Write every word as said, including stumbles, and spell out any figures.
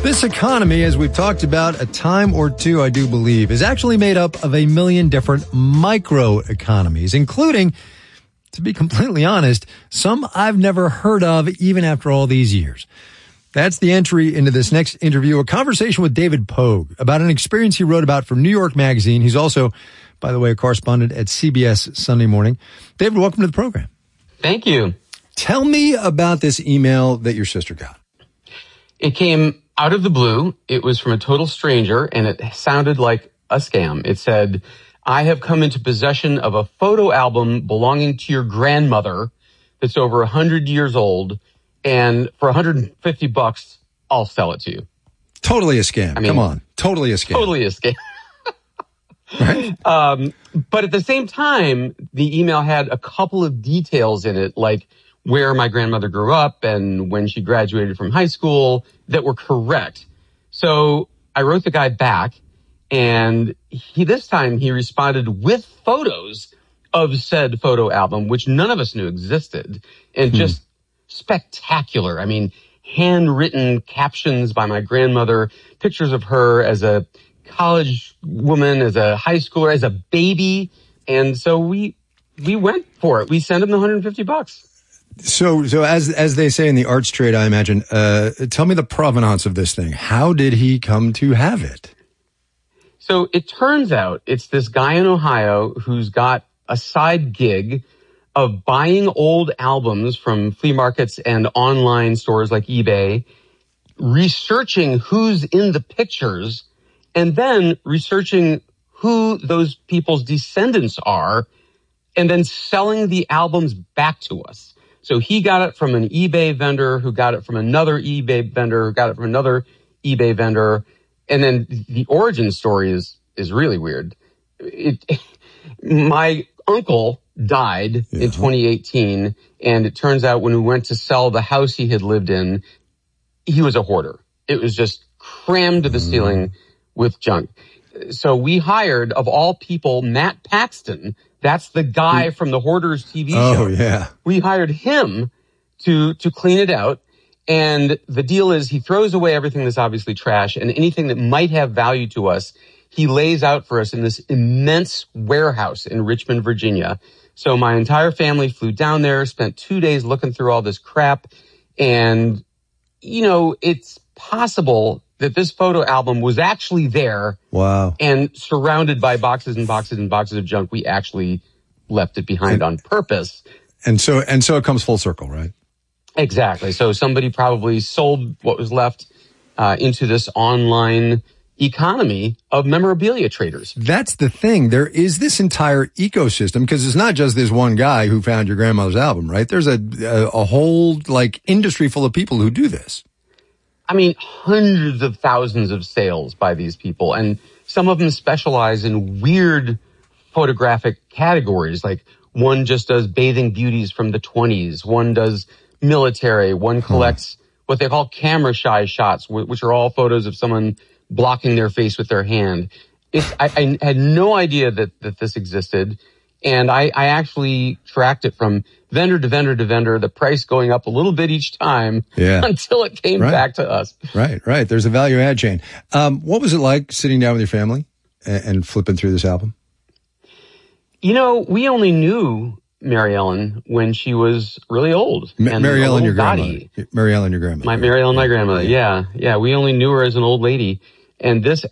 This economy, as we've talked about a time or two, I do believe, is actually made up of a million different micro economies, including, to be completely honest, some I've never heard of even after all these years. That's the entry into this next interview, a conversation with David Pogue about an experience he wrote about for New York Magazine. He's also, by the way, a correspondent at C B S Sunday Morning. David, welcome to the program. Thank you. Tell me about this email that your sister got. It came out of the blue. It was from a total stranger, and it sounded like a scam. It said, I have come into possession of a photo album belonging to your grandmother that's over one hundred years old, and for one hundred fifty bucks, I'll sell it to you. Totally a scam. I mean, come on. Totally a scam. Totally a scam. Right? Um, but at the same time, the email had a couple of details in it, like where my grandmother grew up and when she graduated from high school, that were correct. So I wrote the guy back, and he this time he responded with photos of said photo album, which none of us knew existed, and hmm. just spectacular. I mean, handwritten captions by my grandmother, pictures of her as a college woman, as a high schooler, as a baby. And so we we went for it. We sent him the one hundred fifty bucks. So, so as as they say in the arts trade, I imagine, uh, tell me the provenance of this thing. How did he come to have it? So it turns out it's this guy in Ohio who's got a side gig of buying old albums from flea markets and online stores like eBay, researching who's in the pictures, and then researching who those people's descendants are, and then selling the albums back to us. So he got it from an eBay vendor who got it from another eBay vendor who got it from another eBay vendor. And then the origin story is, is really weird. It, my uncle died yeah. in twenty eighteen, and it turns out when we went to sell the house he had lived in, he was a hoarder. It was just crammed to the mm. ceiling with junk. So we hired, of all people, Matt Paxton. That's the guy from the Hoarders T V show. Oh, yeah. We hired him to to clean it out. And the deal is he throws away everything that's obviously trash, and anything that might have value to us, he lays out for us in this immense warehouse in Richmond, Virginia. So my entire family flew down there, spent two days looking through all this crap. And, you know, it's possible that this photo album was actually there. Wow. And surrounded by boxes and boxes and boxes of junk. We actually left it behind and, on purpose. And so, and so it comes full circle, right? Exactly. So somebody probably sold what was left uh, into this online economy of memorabilia traders. That's the thing. There is this entire ecosystem, because it's not just this one guy who found your grandmother's album, right? There's a, a, a whole like industry full of people who do this. I mean, hundreds of thousands of sales by these people, and some of them specialize in weird photographic categories. Like one just does bathing beauties from the twenties. One does military. One collects hmm. what they call camera shy shots, which are all photos of someone blocking their face with their hand. It's, I, I had no idea that, that this existed. And I, I actually tracked it from vendor to vendor to vendor, the price going up a little bit each time yeah. until it came right. back to us. Right, right. There's a value add chain. Um, what was it like sitting down with your family and, and flipping through this album? You know, we only knew Mary Ellen when she was really old. Ma- Mary Ellen, your grandmother. Mary Ellen, your grandmother. My Mary Ellen, my grandmother. Yeah, yeah. We only knew her as an old lady. And this